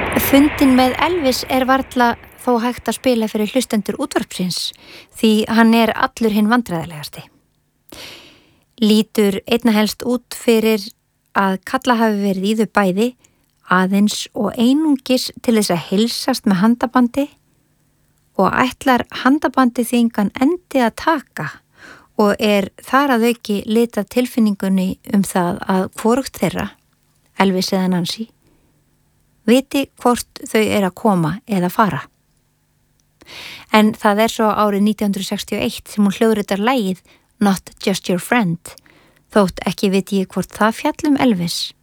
Fundin með Elvis varla þó hægt að spila fyrir hlustendur útvarpsins því hann allur hinn vandræðalegasti. Lítur einna helst út fyrir að kalla hafi verið í þau bæði aðeins og einungis til þess að heilsast með handabandi og ætlar handabandi því engan endi að taka og þar að auki litað tilfinningunni það að hvorugt þeirra, Elvis eða Nancy, viti hvort þau að koma eða fara. En það svo árið 1961 sem hún hljóðritar lagið Not Just Your Friend, þótt ekki viti ég hvort það fjall Elvis